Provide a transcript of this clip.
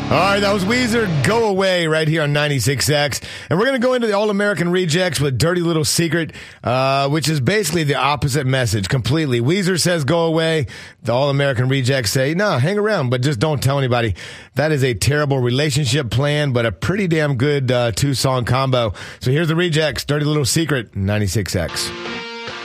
All right, that was Weezer, Go Away, right here on 96X. And we're going to go into the All-American Rejects with Dirty Little Secret, which is basically the opposite message completely. Weezer says go away. The All-American Rejects say, no, hang around, but just don't tell anybody. That is a terrible relationship plan, but a pretty damn good two-song combo. So here's the Rejects, Dirty Little Secret, 96X.